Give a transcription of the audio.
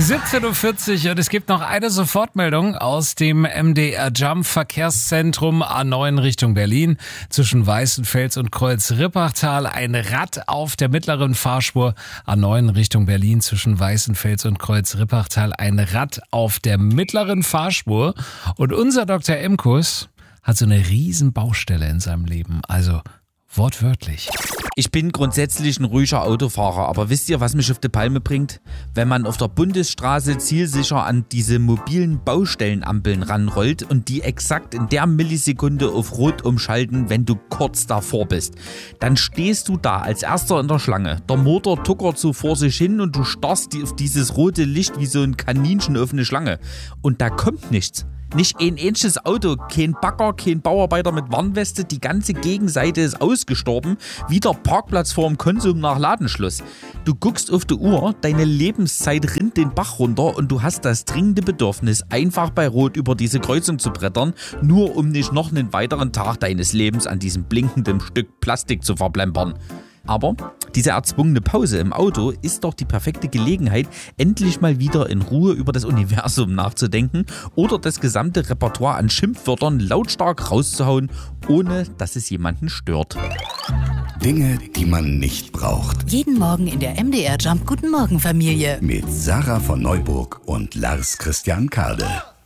17:40 Uhr und es gibt noch eine Sofortmeldung aus dem MDR Jump Verkehrszentrum A9 Richtung Berlin. Zwischen Weißenfels und Kreuz-Rippachtal ein Rad auf der mittleren Fahrspur. A9 Richtung Berlin zwischen Weißenfels und Kreuz-Rippachtal ein Rad auf der mittleren Fahrspur. Und unser Dr. Imkus hat so eine riesen Baustelle in seinem Leben. Also wortwörtlich. Ich bin grundsätzlich ein ruhiger Autofahrer, aber wisst ihr, was mich auf die Palme bringt? Wenn man auf der Bundesstraße zielsicher an diese mobilen Baustellenampeln ranrollt und die exakt in der Millisekunde auf Rot umschalten, wenn du kurz davor bist. Dann stehst du da als Erster in der Schlange. Der Motor tuckert so vor sich hin und du starrst auf dieses rote Licht wie so ein Kaninchen auf eine Schlange. Und da kommt nichts. Nicht ein einziges Auto, kein Bagger, kein Bauarbeiter mit Warnweste, die ganze Gegenseite ist ausgestorben, wie der Parkplatz vorm Konsum nach Ladenschluss. Du guckst auf die Uhr, deine Lebenszeit rinnt den Bach runter und du hast das dringende Bedürfnis, einfach bei Rot über diese Kreuzung zu brettern, nur um nicht noch einen weiteren Tag deines Lebens an diesem blinkenden Stück Plastik zu verplempern. Aber diese erzwungene Pause im Auto ist doch die perfekte Gelegenheit, endlich mal wieder in Ruhe über das Universum nachzudenken oder das gesamte Repertoire an Schimpfwörtern lautstark rauszuhauen, ohne dass es jemanden stört. Dinge, die man nicht braucht. Jeden Morgen in der MDR Jump Guten Morgen Familie. Mit Sarah von Neuburg und Lars Christian Kade.